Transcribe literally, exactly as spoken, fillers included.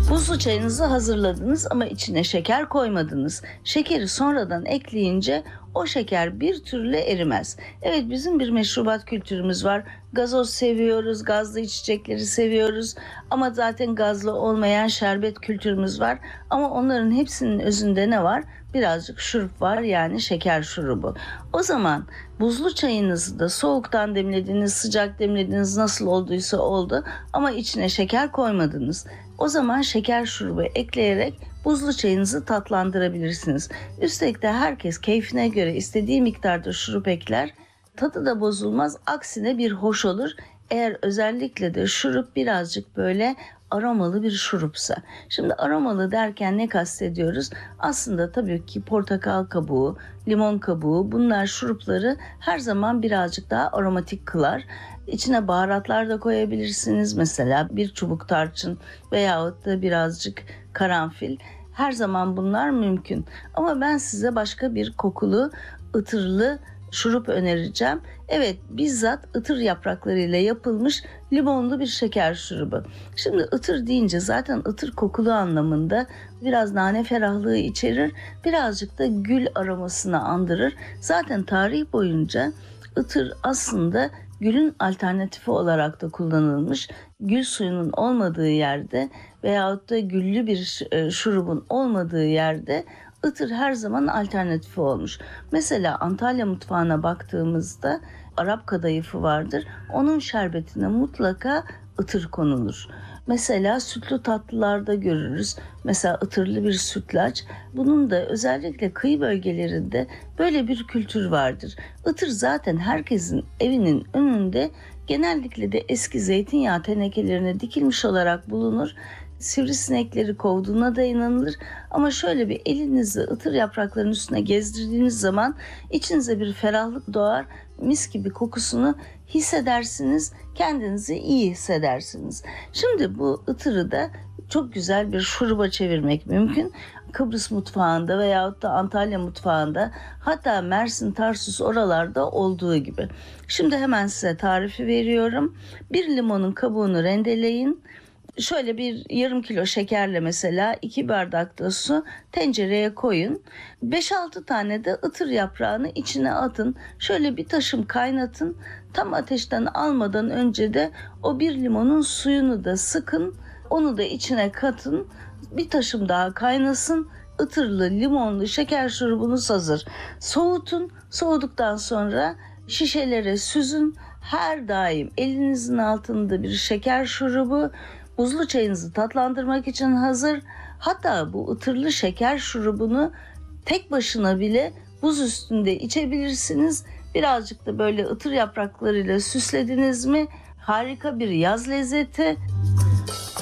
Buzlu çayınızı hazırladınız ama içine şeker koymadınız. Şekeri sonradan ekleyince o şeker bir türlü erimez. Evet, bizim bir meşrubat kültürümüz var. Gazoz seviyoruz, gazlı içecekleri seviyoruz. Ama zaten gazlı olmayan şerbet kültürümüz var. Ama onların hepsinin özünde ne var? Birazcık şurup var, yani şeker şurubu. O zaman buzlu çayınızı da soğuktan demlediniz, sıcak demlediniz, nasıl olduysa oldu ama içine şeker koymadınız. O zaman şeker şurubu ekleyerek buzlu çayınızı tatlandırabilirsiniz. Üstelik de herkes keyfine göre istediği miktarda şurup ekler. Tadı da bozulmaz, aksine bir hoş olur. Eğer özellikle de şurup birazcık böyle aromalı bir şurupsa. Şimdi aromalı derken ne kastediyoruz? Aslında tabii ki portakal kabuğu, limon kabuğu, bunlar şurupları her zaman birazcık daha aromatik kılar. İçine baharatlar da koyabilirsiniz. Mesela bir çubuk tarçın veyahut da birazcık karanfil. Her zaman bunlar mümkün. Ama ben size başka bir kokulu, ıtırlı şurup önereceğim. Evet, bizzat ıtır yapraklarıyla yapılmış limonlu bir şeker şurubu. Şimdi ıtır deyince zaten ıtır kokulu anlamında biraz nane ferahlığı içerir, birazcık da gül aromasını andırır. Zaten tarih boyunca ıtır aslında gülün alternatifi olarak da kullanılmış. Gül suyunun olmadığı yerde veyahut da güllü bir şurubun olmadığı yerde ıtır her zaman alternatifi olmuş. Mesela Antalya mutfağına baktığımızda Arap kadayıfı vardır. Onun şerbetine mutlaka ıtır konulur. Mesela sütlü tatlılarda görürüz. Mesela ıtırlı bir sütlaç. Bunun da özellikle kıyı bölgelerinde böyle bir kültür vardır. Itır zaten herkesin evinin önünde, genellikle de eski zeytinyağı tenekelerine dikilmiş olarak bulunur. Sivrisinekleri kovduğuna da inanılır. Ama şöyle bir elinizi ıtır yapraklarının üstüne gezdirdiğiniz zaman içinize bir ferahlık doğar. Mis gibi kokusunu hissedersiniz. Kendinizi iyi hissedersiniz. Şimdi bu ıtırı da çok güzel bir şuruba çevirmek mümkün. Kıbrıs mutfağında veyahut da Antalya mutfağında, hatta Mersin, Tarsus oralarda olduğu gibi. Şimdi hemen size tarifi veriyorum. Bir limonun kabuğunu rendeleyin. Şöyle bir yarım kilo şekerle mesela iki bardak da su tencereye koyun. beş altı tane de ıtır yaprağını içine atın. Şöyle bir taşım kaynatın. Tam ateşten almadan önce de o bir limonun suyunu da sıkın. Onu da içine katın. Bir taşım daha kaynasın. Itırlı, limonlu şeker şurubunuz hazır. Soğutun. Soğuduktan sonra şişelere süzün. Her daim elinizin altında bir şeker şurubu. Buzlu çayınızı tatlandırmak için hazır. Hatta bu ıtırlı şeker şurubunu tek başına bile buz üstünde içebilirsiniz. Birazcık da böyle ıtır yapraklarıyla süslediniz mi harika bir yaz lezzeti.